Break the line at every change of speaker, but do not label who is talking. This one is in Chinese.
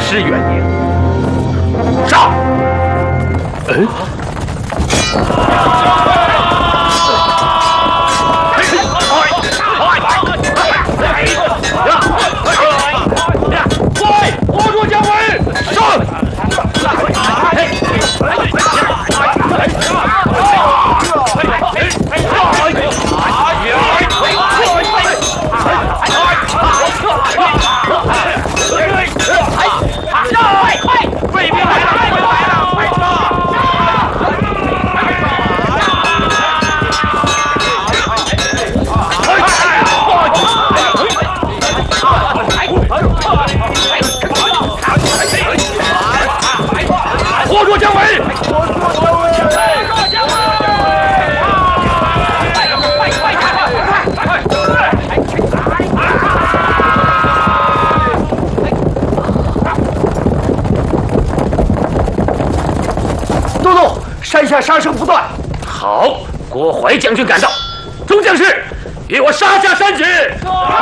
师元年。上！活捉姜维！上！卫兵来了！活捉姜维！都督，山下杀声不断。好，郭淮将军赶到，众将士，与我杀下山去！